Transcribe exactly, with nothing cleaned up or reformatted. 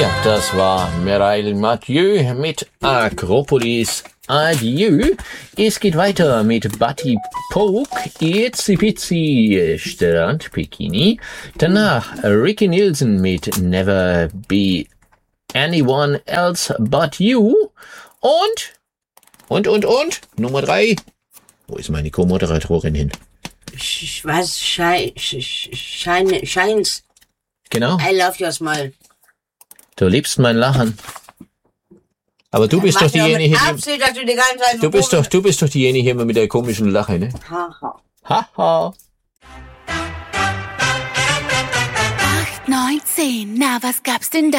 Ja, das war Mireille Mathieu mit Akropolis. Adieu. Es geht weiter mit Buddy Poke, Itsy Bitsy Strandbikini. Danach Ricky Nielsen mit Never Be Anyone Else But You. Und, und, und, und, Nummer drei. Wo ist meine Co-Moderatorin hin? Sch- Was? Shine, Shine, Shines. Genau. I love your smile. Du liebst mein Lachen. Aber du bist Mach doch mir diejenige, mit die, Absicht, dass du die ganze Zeit du bist doch, du bist doch diejenige immer mit der komischen Lache, ne? Haha. Haha. acht, neun, zehn. Na, was gab's denn da?